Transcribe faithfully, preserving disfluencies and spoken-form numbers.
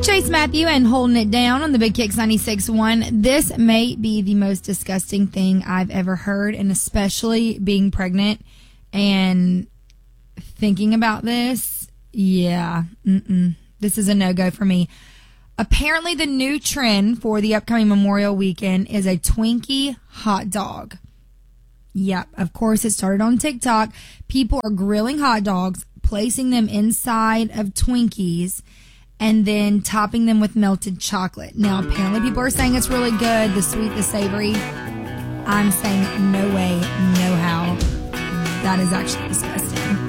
Chase Matthew and holding it down on the Big Kicks ninety-six point one. This may be the most disgusting thing I've ever heard, and especially being pregnant and thinking about this. Yeah, mm-mm. This is a no-go for me. Apparently, the new trend for the upcoming Memorial Weekend is a Twinkie hot dog. Yep, of course, it started on TikTok. People are grilling hot dogs, placing them inside of Twinkies, and then topping them with melted chocolate. Now, apparently people are saying it's really good, the sweet, the savory. I'm saying no way, no how. That is actually disgusting.